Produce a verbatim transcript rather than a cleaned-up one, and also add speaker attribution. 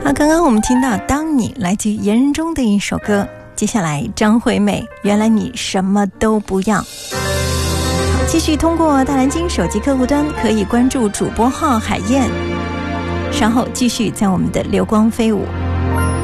Speaker 1: 好，刚刚我们听到《当你》来自于言人中的一首歌，接下来张惠妹，原来你什么都不要。继续通过大蓝鲸手机客户端可以关注主播号海燕，稍后继续在我们的流光飞舞。